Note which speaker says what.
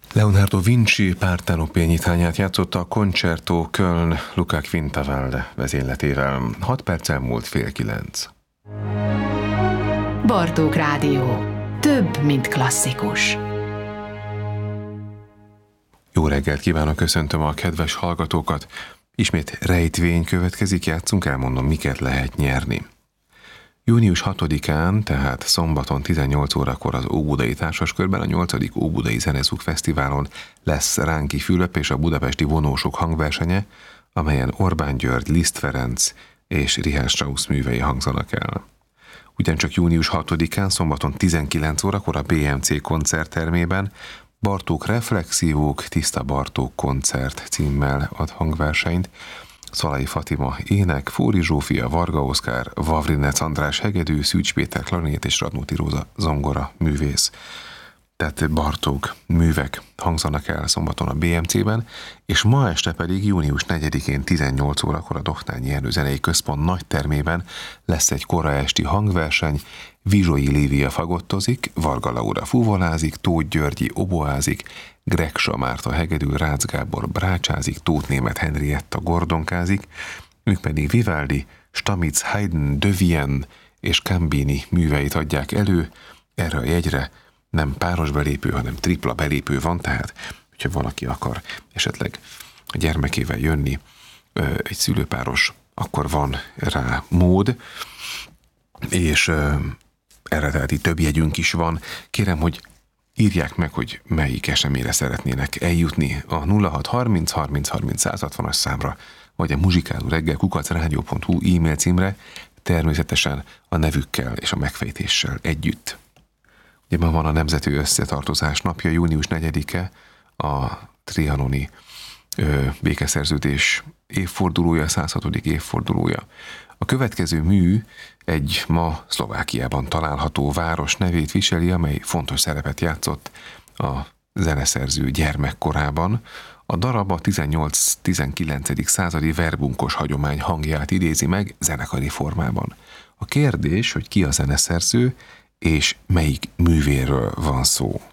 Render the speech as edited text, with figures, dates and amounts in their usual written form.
Speaker 1: Leonardo Vinci Partenope nyitányát játszotta a Concerto Köln Luca Quintavalle vezényletével. 6 perc elmúlt 8:30.
Speaker 2: Bartók Rádió. Több, mint klasszikus.
Speaker 1: Jó reggelt kívánok, köszöntöm a kedves hallgatókat. Ismét rejtvény következik, játszunk, elmondom, miket lehet nyerni. Június 6-án, tehát szombaton 18 órakor az Óbudai Társaskörben, a 8. Óbudai Zeneszuk Fesztiválon lesz Ránki Fülöp és a budapesti vonósok hangversenye, amelyen Orbán György, Liszt Ferenc és Richard Strauss művei hangzanak el. Ugyancsak június 6-án, szombaton 19 órakor a BMC koncerttermében Bartók Reflexiók, Tiszta Bartók koncert címmel ad hangversenyt. Szalai Fatima ének, Fóri Zsófia, Varga Oszkár, Vavrinec András hegedű, Szűcs Péter klarinét és Radnóti Róza zongora művész. Tehát Bartók művek hangzanak el szombaton a BMC-ben, és ma este pedig június 4-én 18 órakor a Dohnányi Ernő Zenei Központ nagytermében lesz egy kora esti hangverseny. Vizsói Lívia fagottozik, Varga Laura fuvolázik, Tóth Györgyi oboázik, Gregsa Márta hegedű, Rácz Gábor brácsázik, Tóth Németh Henrietta gordonkázik, ők pedig Vivaldi, Stamitz, Haydn, De Vienne és Cambini műveit adják elő. Erre a jegyre nem páros belépő, hanem tripla belépő van, tehát hogyha valaki akar esetleg a gyermekével jönni, egy szülőpáros, akkor van rá mód, és erre tehát itt több jegyünk is van. Kérem, hogy írják meg, hogy melyik eseményre szeretnének eljutni a 0630 30 30 160-as számra, vagy a muzsikálóreggel@radio.hu e-mail címre, természetesen a nevükkel és a megfejtéssel együtt. Ugye ma van a Nemzeti Összetartozás napja, június 4-e, a trianoni békeszerződés évfordulója, 106. évfordulója. A következő mű egy ma Szlovákiában található város nevét viseli, amely fontos szerepet játszott a zeneszerző gyermekkorában. A darab a 18-19. századi verbunkos hagyomány hangját idézi meg zenekari formában. A kérdés, hogy ki a zeneszerző, és melyik művéről van szó.